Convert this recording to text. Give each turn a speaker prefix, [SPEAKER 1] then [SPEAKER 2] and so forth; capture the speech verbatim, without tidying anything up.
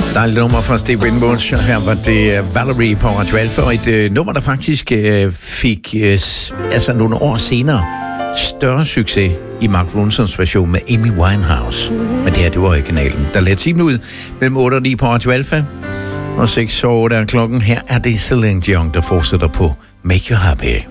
[SPEAKER 1] Dejligt nummer fra Steve Winwood. Her var det Valerie på Radio Alfa, og et øh, nummer, der faktisk øh, fik øh, altså nogle år senere større succes i Mark Ronsons version med Amy Winehouse. Men det her, det var originalen. Der lader timen ud mellem otte og ni på Radio Alfa, og seks og otte er klokken. Her er det Celine Dion, der fortsætter på Make You Happy.